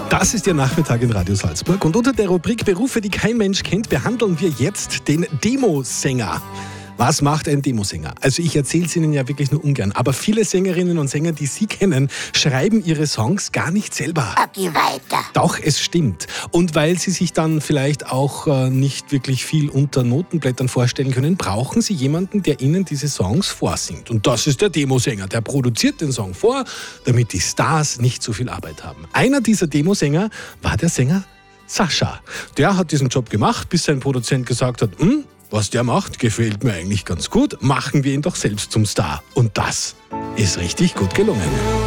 Das ist Ihr Nachmittag in Radio Salzburg und unter der Rubrik Berufe, die kein Mensch kennt, behandeln wir jetzt den Demosänger. Was macht ein Demosänger? Also ich erzähle es Ihnen ja wirklich nur ungern, aber viele Sängerinnen und Sänger, die Sie kennen, schreiben ihre Songs gar nicht selber. Geh weiter. Doch, es stimmt. Und weil Sie sich dann vielleicht auch nicht wirklich viel unter Notenblättern vorstellen können, brauchen Sie jemanden, der Ihnen diese Songs vorsingt. Und das ist der Demosänger. Der produziert den Song vor, damit die Stars nicht so viel Arbeit haben. Einer dieser Demosänger war der Sänger Sascha. Der hat diesen Job gemacht, bis sein Produzent gesagt hat, was der macht, gefällt mir eigentlich ganz gut. Machen wir ihn doch selbst zum Star. Und das ist richtig gut gelungen.